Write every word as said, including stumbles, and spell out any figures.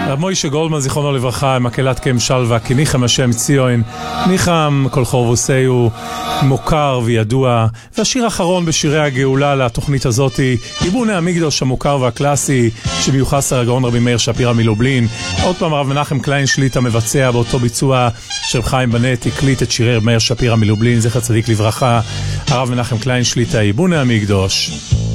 רב מוישה גולדמן זיכרונו לברכה, מקהלת קים שלווה, כי ניחם השם ציון, ניחם כל חורבוסי מוכר וידוע. והשיר האחרון בשירי הגאולה לתוכנית הזאת, ייבוני המקדוש המוכר והקלאסי, שמיוחס הגאון רבי מאיר שפירא מלובלין. עוד פעם הרב מנחם קליין שליט"א מבצע באותו ביצוע של חיים בנט, הקליט את שירי רבי מאיר שפירא מלובלין, זכר צדיק לברכה, הרב מנחם קליין שליט"א, ייבוני המקדוש.